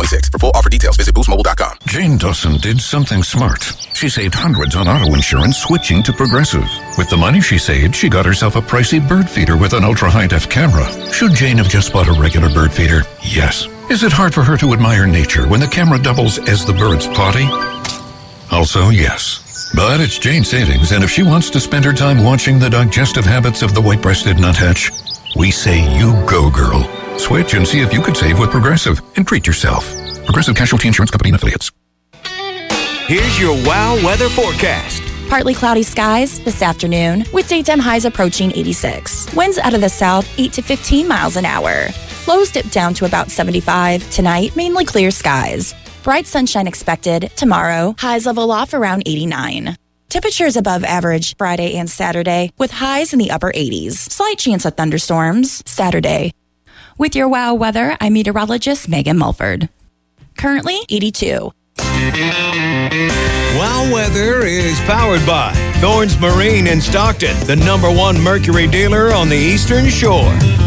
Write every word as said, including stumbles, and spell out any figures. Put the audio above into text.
twenty-six. For full offer details, visit boost mobile dot com. Jane Dawson did something smart. She saved hundreds on auto insurance switching to Progressive. With the money she saved, she got herself a pricey bird feeder with an ultra-high-def camera. Should Jane have just bought a regular bird feeder? Yes. Is it hard for her to admire nature when the camera doubles as the bird's potty? Also, yes. But it's Jane savings, and if she wants to spend her time watching the digestive habits of the white-breasted nuthatch, we say you go, girl. Switch and see if you could save with Progressive and treat yourself. Progressive Casualty Insurance Company and Affiliates. Here's your WOW weather forecast. Partly cloudy skies this afternoon with daytime highs approaching eighty-six. Winds out of the south eight to fifteen miles an hour. Lows dip down to about seventy-five. Tonight, mainly clear skies. Bright sunshine expected tomorrow. Highs level off around eighty-nine. Temperatures above average Friday and Saturday with highs in the upper eighties. Slight chance of thunderstorms Saturday. With your WOW weather, I'm meteorologist Megan Mulford. Currently eighty-two. WOW Weather is powered by Thorns Marine in Stockton, the number one Mercury dealer on the Eastern Shore.